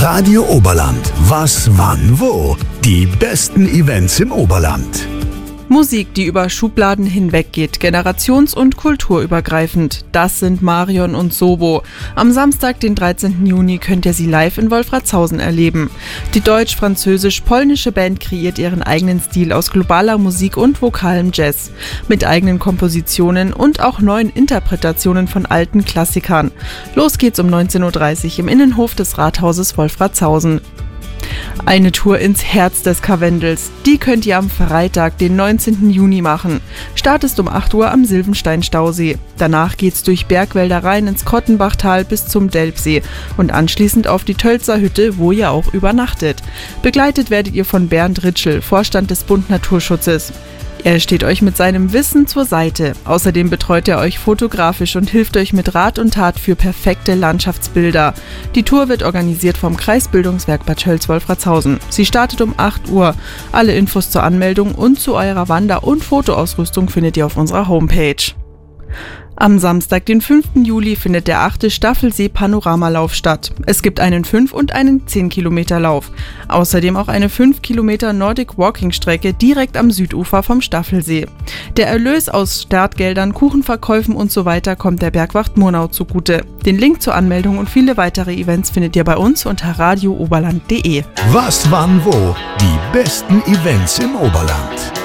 Radio Oberland. Was, wann, wo? Die besten Events im Oberland. Musik, die über Schubladen hinweggeht, generations- und kulturübergreifend. Das sind Marion und Sobo. Am Samstag, den 13. Juni, könnt ihr sie live in Wolfratshausen erleben. Die deutsch-französisch-polnische Band kreiert ihren eigenen Stil aus globaler Musik und vokalem Jazz. Mit eigenen Kompositionen und auch neuen Interpretationen von alten Klassikern. Los geht's um 19.30 Uhr im Innenhof des Rathauses Wolfratshausen. Eine Tour ins Herz des Karwendels. Die könnt ihr am Freitag, den 19. Juni machen. Start ist um 8 Uhr am Silvenstein-Stausee. Danach geht's durch Bergwälder rein ins Kottenbachtal bis zum Delpsee und anschließend auf die Tölzer Hütte, wo ihr auch übernachtet. Begleitet werdet ihr von Bernd Ritschl, Vorstand des Bund Naturschutzes. Er steht euch mit seinem Wissen zur Seite. Außerdem betreut er euch fotografisch und hilft euch mit Rat und Tat für perfekte Landschaftsbilder. Die Tour wird organisiert vom Kreisbildungswerk Bad Tölz-Wolfratshausen. Sie startet um 8 Uhr. Alle Infos zur Anmeldung und zu eurer Wander- und Fotoausrüstung findet ihr auf unserer Homepage. Am Samstag, den 5. Juli, findet der 8. Staffelsee-Panoramalauf statt. Es gibt einen 5- und einen 10-Kilometer-Lauf. Außerdem auch eine 5 Kilometer Nordic-Walking-Strecke direkt am Südufer vom Staffelsee. Der Erlös aus Startgeldern, Kuchenverkäufen und so weiter kommt der Bergwacht Murnau zugute. Den Link zur Anmeldung und viele weitere Events findet ihr bei uns unter radiooberland.de. Was, wann, wo? Die besten Events im Oberland.